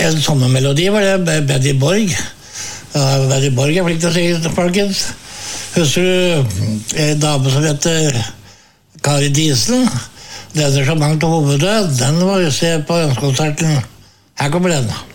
En sommermelodi var det Betty Borg. Betty Borg flink til å si, folkens. Husker du en dame som heter Kari Diesel? Det som mange til hovedet, den var jo se på ønskekonserten. Her kommer den.